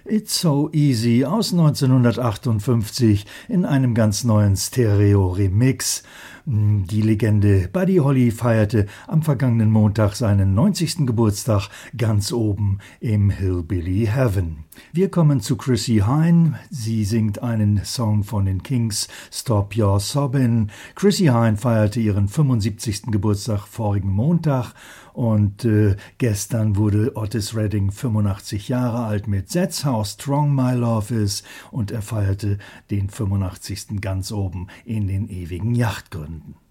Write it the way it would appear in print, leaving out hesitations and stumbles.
It's So Easy aus 1958 in einem ganz neuen Stereo-Remix. Die Legende Buddy Holly feierte am vergangenen Montag seinen 90. Geburtstag ganz oben im Hillbilly Heaven. Wir kommen zu Chrissie Hynde. Sie singt einen Song von den Kings, Stop Your Sobbin'. Chrissie Hynde feierte ihren 75. Geburtstag vorigen Montag und gestern wurde Otis Redding 85 Jahre alt mit That's How Strong My Love Is und er feierte den 85. ganz oben in den ewigen Yachtgründen.